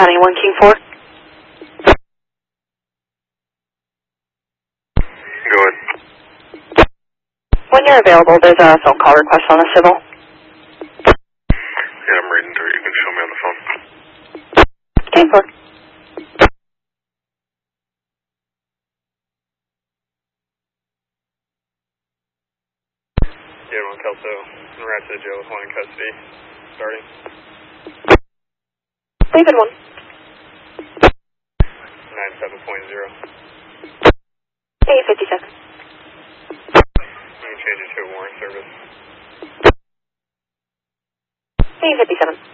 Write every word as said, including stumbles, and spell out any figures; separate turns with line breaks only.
County one King four.
Go ahead.
When you're available, there's a phone call request on the civil.
Yeah, I'm reading through it. You can show me on the phone.
King four.
Yeah, one Kelso. And Ratchet Joe with one in custody. Starting.
David one.
nine seven point zero.
eight fifty-seven.
You can change it to a warrant service.
eight fifty-seven.